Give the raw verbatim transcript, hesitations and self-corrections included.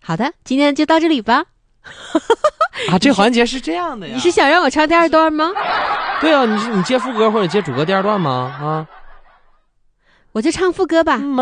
好的，今天就到这里吧。 啊，这环节是这样的呀？ 你是想让我唱第二段吗？ 对啊，你是你接副歌或者接主歌第二段吗？啊， 我就唱副歌吧。